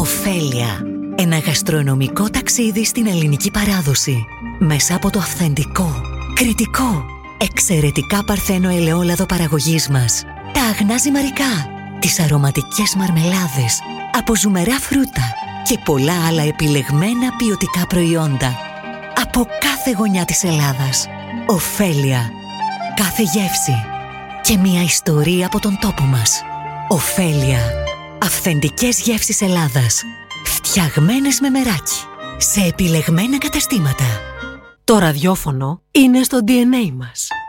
Οφέλια. Ένα γαστρονομικό ταξίδι στην ελληνική παράδοση. Μέσα από το αυθεντικό, κριτικό, εξαιρετικά παρθένο ελαιόλαδο παραγωγής μας. Τα αγνά ζυμαρικά, τις αρωματικές μαρμελάδες, από ζουμερά φρούτα και πολλά άλλα επιλεγμένα ποιοτικά προϊόντα. Από κάθε γωνιά της Ελλάδας. Οφέλια. Κάθε γεύση και μια ιστορία από τον τόπο μας. Οφέλια. Αυθεντικές γεύσεις Ελλάδας. Φτιαγμένες με μεράκι. Σε επιλεγμένα καταστήματα. Το ραδιόφωνο είναι στο DNA μας.